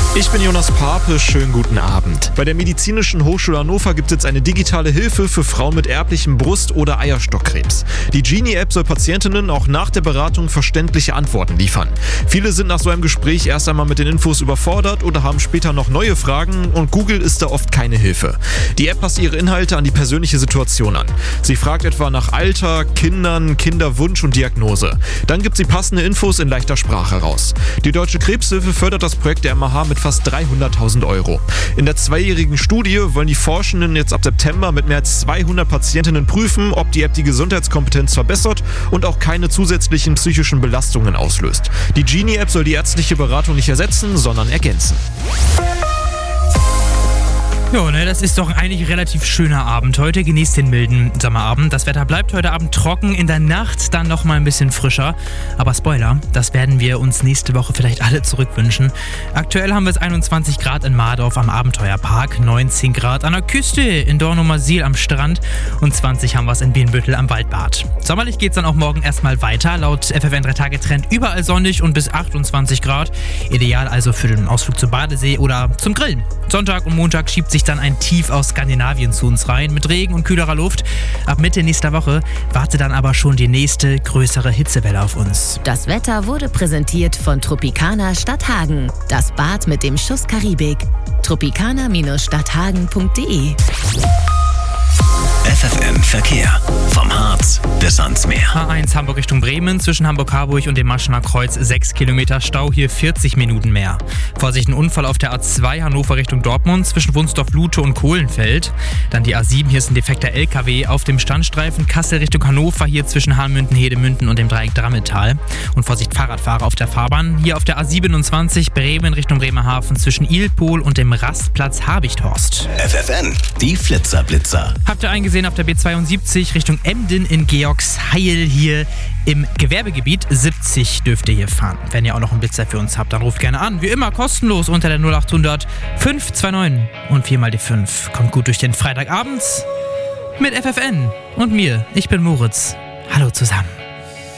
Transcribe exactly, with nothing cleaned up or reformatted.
Ich bin Jonas Pape, schönen guten Abend. Bei der Medizinischen Hochschule Hannover gibt es jetzt eine digitale Hilfe für Frauen mit erblichem Brust- oder Eierstockkrebs. Die Genie-App soll Patientinnen auch nach der Beratung verständliche Antworten liefern. Viele sind nach so einem Gespräch erst einmal mit den Infos überfordert oder haben später noch neue Fragen und Google ist da oft keine Hilfe. Die App passt ihre Inhalte an die persönliche Situation an. Sie fragt etwa nach Alter, Kindern, Kinderwunsch und Diagnose. Dann gibt sie passende Infos in leichter Sprache raus. Die Deutsche Krebshilfe fördert das Projekt der M A H mit fast dreihunderttausend Euro. In der zweijährigen Studie wollen die Forschenden jetzt ab September mit mehr als zweihundert Patientinnen prüfen, ob die App die Gesundheitskompetenz verbessert und auch keine zusätzlichen psychischen Belastungen auslöst. Die Genie-App soll die ärztliche Beratung nicht ersetzen, sondern ergänzen. Jo, ne, das ist doch eigentlich ein relativ schöner Abend. Heute genießt den milden Sommerabend. Das Wetter bleibt heute Abend trocken, in der Nacht dann noch mal ein bisschen frischer. Aber Spoiler, das werden wir uns nächste Woche vielleicht alle zurückwünschen. Aktuell haben wir es einundzwanzig Grad in Mardorf am Abenteuerpark, neunzehn Grad an der Küste in Dornumersiel am Strand und zwanzig haben wir es in Bienenbüttel am Waldbad. Sommerlich geht es dann auch morgen erstmal weiter. Laut F F N drei Tage Trend überall sonnig und bis achtundzwanzig Grad. Ideal also für den Ausflug zum Badesee oder zum Grillen. Sonntag und Montag schiebt sich dann ein Tief aus Skandinavien zu uns rein, mit Regen und kühlerer Luft. Ab Mitte nächster Woche wartet dann aber schon die nächste größere Hitzewelle auf uns. Das Wetter wurde präsentiert von Tropicana Stadthagen. Das Bad mit dem Schuss Karibik. tropicana Stadthagen punkt de F F N Verkehr. Vom Harz bis ans Meer. A eins Hamburg Richtung Bremen, zwischen Hamburg-Harburg und dem Maschener Kreuz sechs Kilometer Stau, hier vierzig Minuten mehr. Vorsicht, ein Unfall auf der A zwei Hannover Richtung Dortmund, zwischen Wunsdorf-Lute und Kohlenfeld. Dann die A sieben, hier ist ein defekter L K W auf dem Standstreifen Kassel Richtung Hannover, hier zwischen Hahnmünden, Hedemünden und dem Dreieck Drammetal. Und Vorsicht, Fahrradfahrer auf der Fahrbahn, hier auf der A siebenundzwanzig Bremen Richtung Bremerhaven, zwischen Ilpol und dem Rastplatz Habichthorst. F F N, die Flitzerblitzer. Habt ihr eingesehen auf der B zweiundsiebzig Richtung Emden in Georgsheil hier im Gewerbegebiet? siebzig dürft ihr hier fahren. Wenn ihr auch noch einen Blitzer für uns habt, dann ruft gerne an. Wie immer kostenlos unter der null achthundert fünf zwei neun und viermal die fünf. Kommt gut durch den Freitagabend mit F F N und mir. Ich bin Moritz. Hallo zusammen.